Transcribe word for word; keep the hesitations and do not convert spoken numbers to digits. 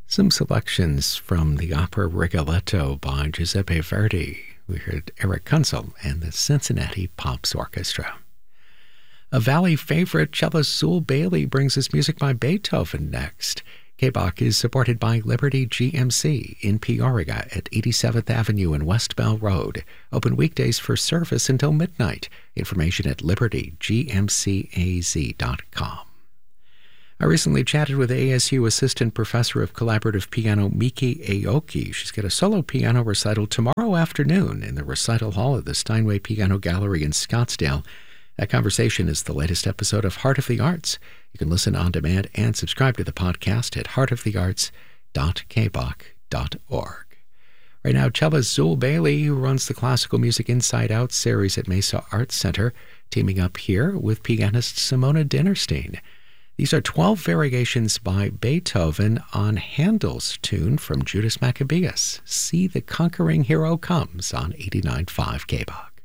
Some selections from the opera Rigoletto by Giuseppe Verdi. We heard Eric Kunzel and the Cincinnati Pops Orchestra. A Valley favorite, cellist Zool Bailey brings us music by Beethoven next. K B O C is supported by Liberty G M C in Peoria at eighty-seventh Avenue and West Bell Road. Open weekdays for service until midnight. Information at liberty g m c a z dot com. I recently chatted with A S U Assistant Professor of Collaborative Piano Miki Aoki. She's got a solo piano recital tomorrow afternoon in the recital hall of the Steinway Piano Gallery in Scottsdale. That conversation is the latest episode of Heart of the Arts. You can listen on demand and subscribe to the podcast at heart of the arts dot k b o c dot org. Right now, cellist Zool Bailey, who runs the Classical Music Inside Out series at Mesa Arts Center, teaming up here with pianist Simona Dinnerstein. These are twelve variations by Beethoven on Handel's tune from Judas Maccabeus. See the Conquering Hero Comes on eighty-nine point five K B O C.